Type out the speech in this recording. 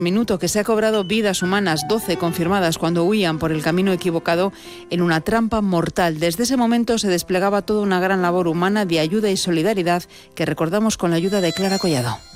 Minuto que se ha cobrado vidas humanas, 12 confirmadas cuando huían por el camino equivocado en una trampa mortal. Desde ese momento se desplegaba toda una gran labor humana de ayuda y solidaridad que recordamos con la ayuda de Clara Collado.